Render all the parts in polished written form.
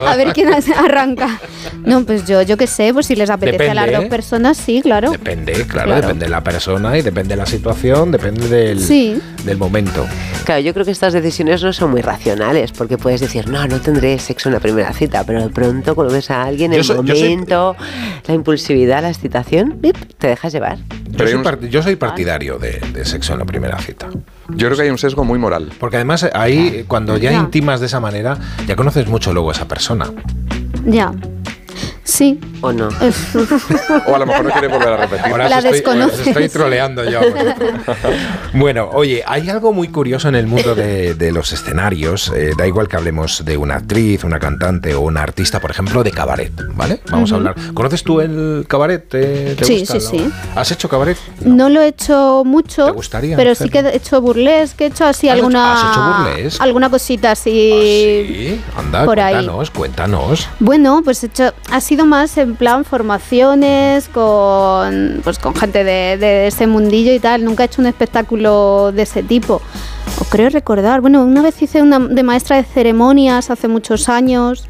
A ver quién arranca. No, pues yo qué sé, pues si les apetece a las dos personas, sí, claro. Depende de la persona y depende de la situación, depende del momento. Claro, yo creo que estas decisiones no son muy racionales, porque puedes decir, no tendré sexo en la primera cita, pero de pronto cuando ves a alguien, la impulsividad, la excitación, te dejas llevar. Yo soy partidario de sexo en la primera cita. Yo creo que hay un sesgo muy moral. Porque además ahí, cuando ya intimas de esa manera, ya conoces mucho luego a esa persona. Ya. Sí. ¿O no? O a lo mejor no quiere volver a repetir. Ahora la desconoces. Estoy troleando yo. Bueno, oye, hay algo muy curioso en el mundo de los escenarios. Da igual que hablemos de una actriz, una cantante o una artista, por ejemplo, de cabaret, ¿vale? Vamos a hablar. ¿Conoces tú el cabaret? ¿Te gusta? Sí. ¿Has hecho cabaret? No lo he hecho mucho. ¿Te gustaría? Pero sí que he hecho burlesque, he hecho así ¿Has hecho burlesque? Alguna cosita así. Sí, anda, por cuéntanos. Bueno, pues ha sido más en plan formaciones con gente de ese mundillo y tal. Nunca he hecho un espectáculo de ese tipo. O creo recordar. Bueno, una vez hice una de maestra de ceremonias hace muchos años.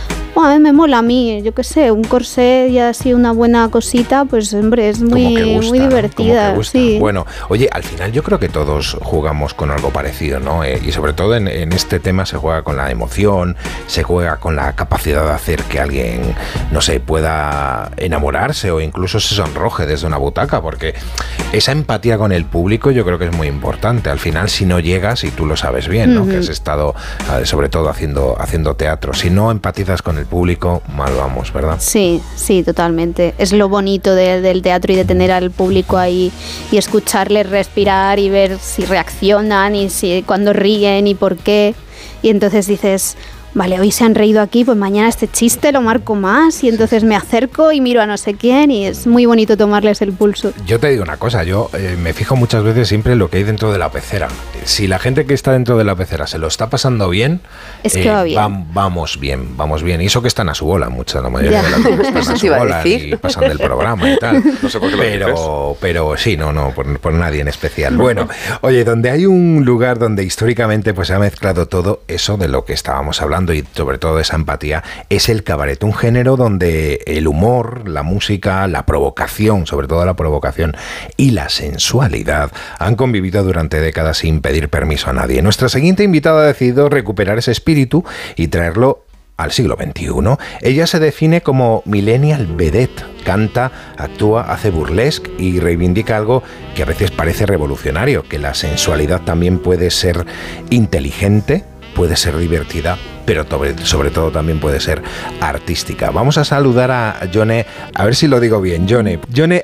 A mí me mola yo qué sé, un corsé y así una buena cosita, pues hombre, es muy divertida. Sí. Bueno, oye, al final yo creo que todos jugamos con algo parecido, ¿no? Y sobre todo en este tema se juega con la emoción, se juega con la capacidad de hacer que alguien, no sé, pueda enamorarse o incluso se sonroje desde una butaca, porque esa empatía con el público yo creo que es muy importante. Al final, si no llegas, y tú lo sabes bien, ¿no? Que has estado sobre todo haciendo teatro, si no empatizas con el público, mal vamos, ¿verdad? Sí, totalmente. Es lo bonito del teatro y de tener al público ahí y escucharles respirar y ver si reaccionan y cuando ríen y por qué. Y entonces dices, vale, hoy se han reído aquí, pues mañana este chiste lo marco más y entonces me acerco y miro a no sé quién y es muy bonito tomarles el pulso. Yo te digo una cosa, yo me fijo muchas veces siempre en lo que hay dentro de la pecera. Si la gente que está dentro de la pecera se lo está pasando bien, es que va bien. Vamos bien. Y eso que están a su bola, la mayoría de las veces están a su bola y pasan del programa y tal. No sé por qué pero sí, no, por nadie en especial. Bueno, oye, donde hay un lugar donde históricamente pues se ha mezclado todo eso de lo que estábamos hablando y sobre todo esa empatía, es el cabaret, un género donde el humor, la música, la provocación, sobre todo la provocación y la sensualidad han convivido durante décadas sin pedir permiso a nadie. Nuestra siguiente invitada ha decidido recuperar ese espíritu y traerlo al siglo XXI. Ella se define como millennial vedette, canta, actúa, hace burlesque y reivindica algo que a veces parece revolucionario, que la sensualidad también puede ser inteligente, puede ser divertida, pero sobre todo también puede ser artística. Vamos a saludar a Jone, a ver si lo digo bien, Jone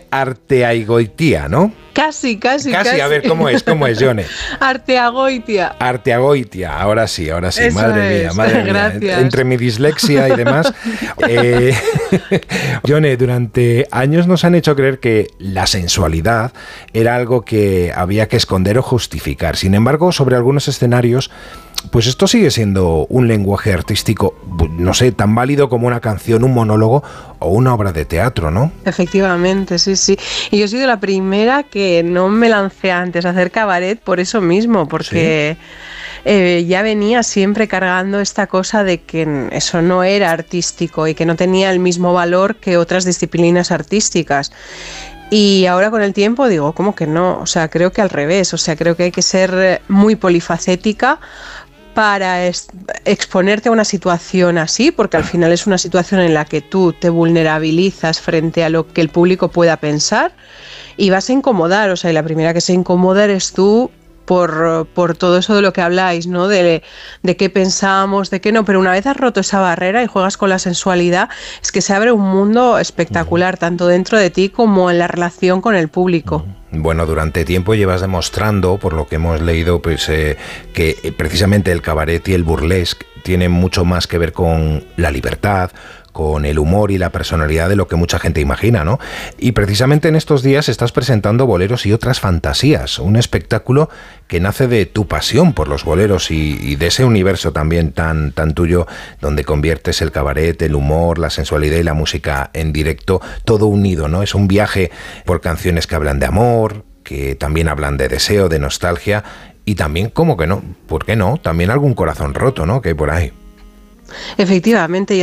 Arteagoitia, ¿no? Casi. A ver, ¿cómo es, Jone? Arteagoitia, ahora sí, eso madre mía. Gracias. Entre mi dislexia y demás. Jone, durante años nos han hecho creer que la sensualidad era algo que había que esconder o justificar. Sin embargo, sobre algunos escenarios, pues esto sigue siendo un lenguaje artístico, no sé, tan válido como una canción, un monólogo o una obra de teatro, ¿no? Efectivamente, sí. Y yo he sido la primera que no me lancé antes a hacer cabaret por eso mismo, porque ya venía siempre cargando esta cosa de que eso no era artístico y que no tenía el mismo valor que otras disciplinas artísticas. Y ahora con el tiempo digo, ¿cómo que no? O sea, creo que al revés, creo que hay que ser muy polifacética para exponerte a una situación así, porque al final es una situación en la que tú te vulnerabilizas frente a lo que el público pueda pensar y vas a incomodar, y la primera que se incomoda eres tú por todo eso de lo que habláis, ¿no? De qué pensamos, de qué no, pero una vez has roto esa barrera y juegas con la sensualidad, es que se abre un mundo espectacular, tanto dentro de ti como en la relación con el público. Bueno, durante tiempo llevas demostrando, por lo que hemos leído, pues que precisamente el cabaret y el burlesque tienen mucho más que ver con la libertad, con el humor y la personalidad de lo que mucha gente imagina, ¿no? Y precisamente en estos días estás presentando Boleros y otras fantasías, un espectáculo que nace de tu pasión por los boleros y de ese universo también tan tuyo, donde conviertes el cabaret, el humor, la sensualidad y la música en directo, todo unido, ¿no? Es un viaje por canciones que hablan de amor, que también hablan de deseo, de nostalgia y también, ¿cómo que no? ¿Por qué no? También algún corazón roto, ¿no? Que hay por ahí. Efectivamente.